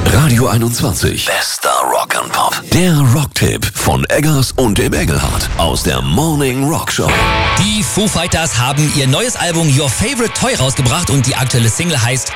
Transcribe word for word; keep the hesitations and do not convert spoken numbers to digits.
Radio einundzwanzig. Bester Rock'n'Pop. Der Rocktipp von Eggers und dem Engelhardt aus der Morning Rock Show. Die Foo Fighters haben ihr neues Album Your Favorite Toy rausgebracht und die aktuelle Single heißt